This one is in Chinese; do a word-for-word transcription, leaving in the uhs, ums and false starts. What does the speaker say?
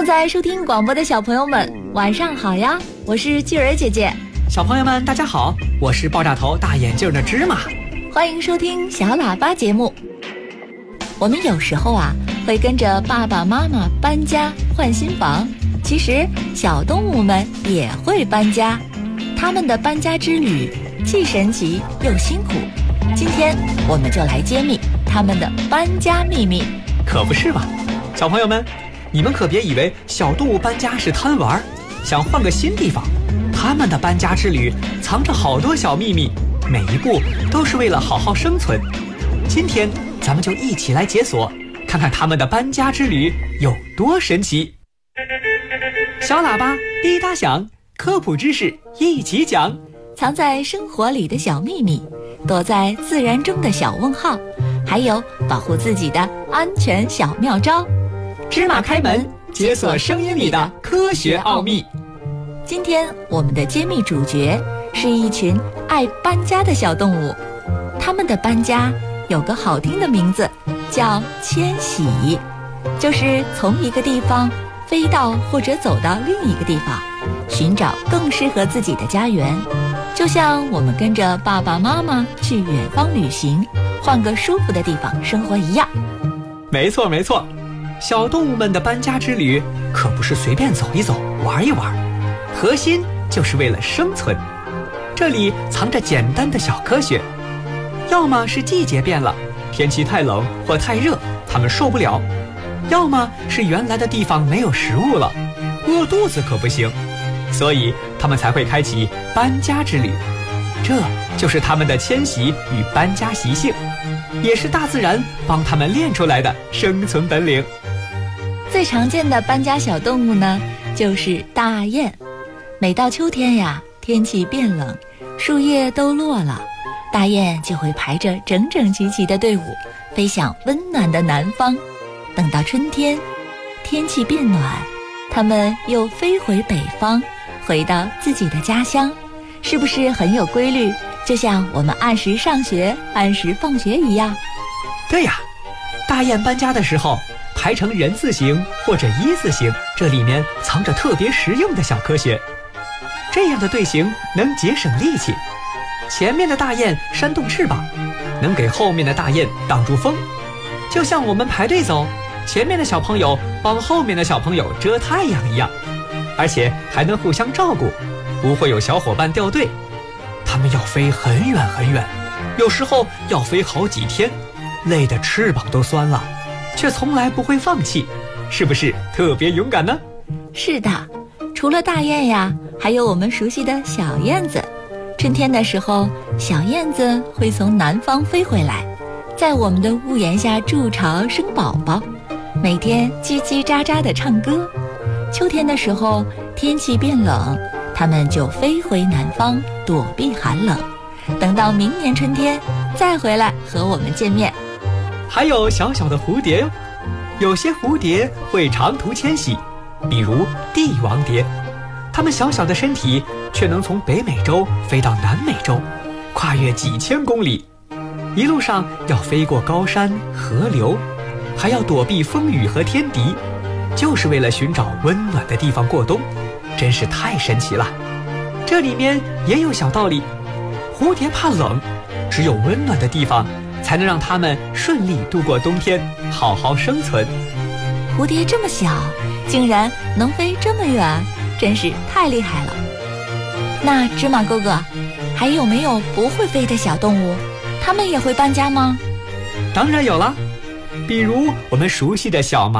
在收听广播的小朋友们，晚上好呀！我是巨儿姐姐。 小朋友们，大家好，我是爆炸头大眼镜的芝麻。 欢迎收听小喇叭节目。我们有时候啊，会跟着爸爸妈妈搬家换新房。其实小动物们也会搬家，他们的搬家之旅既神奇又辛苦。今天我们就来揭秘他们的搬家秘密。 可不是嘛，小朋友们，你们可别以为小动物搬家是贪玩，想换个新地方。他们的搬家之旅藏着好多小秘密，每一步都是为了好好生存。今天咱们就一起来解锁，看看他们的搬家之旅有多神奇。小喇叭滴答响，科普知识一起讲。 藏在生活里的小秘密，躲在自然中的小问号，还有保护自己的安全小妙招。 芝麻开门，解锁声音里的科学奥秘。 今天我们的揭秘主角是一群爱搬家的小动物，他们的搬家有个好听的名字，叫迁徙，就是从一个地方飞到或者走到另一个地方，寻找更适合自己的家园。就像我们跟着爸爸妈妈去远方旅行，换个舒服的地方生活一样。 没错没错，小动物们的搬家之旅可不是随便走一走玩一玩，核心就是为了生存。这里藏着简单的小科学，要么是季节变了，天气太冷或太热，它们受不了；要么是原来的地方没有食物了，饿肚子可不行，所以他们才会开启搬家之旅。这就是他们的迁徙与搬家习性，也是大自然帮他们练出来的生存本领。 最常见的搬家小动物呢，就是大雁。每到秋天呀，天气变冷，树叶都落了，大雁就会排着整整齐齐的队伍，飞向温暖的南方。等到春天，天气变暖，它们又飞回北方，回到自己的家乡。是不是很有规律？就像我们按时上学，按时放学一样。 对呀，大雁搬家的时候排成人字形或者一字形，这里面藏着特别实用的小科学。这样的队形能节省力气，前面的大雁扇动翅膀，能给后面的大雁挡住风。就像我们排队走，前面的小朋友帮后面的小朋友遮太阳一样，而且还能互相照顾，不会有小伙伴掉队。他们要飞很远很远，有时候要飞好几天，累得翅膀都酸了，却从来不会放弃，是不是特别勇敢呢？ 是的，除了大雁呀，还有我们熟悉的小燕子。春天的时候，小燕子会从南方飞回来，在我们的屋檐下筑巢生宝宝，每天叽叽喳喳地唱歌。秋天的时候，天气变冷，它们就飞回南方躲避寒冷，等到明年春天再回来和我们见面。 还有小小的蝴蝶哟，有些蝴蝶会长途迁徙，比如帝王蝶，它们小小的身体却能从北美洲飞到南美洲，跨越几千公里，一路上要飞过高山河流，还要躲避风雨和天敌，就是为了寻找温暖的地方过冬，真是太神奇了。这里面也有小道理，蝴蝶怕冷，只有温暖的地方才能让它们顺利度过冬天，好好生存。 蝴蝶这么小，竟然能飞这么远，真是太厉害了。那芝麻哥哥，还有没有不会飞的小动物？它们也会搬家吗？ 当然有了，比如我们熟悉的小蚂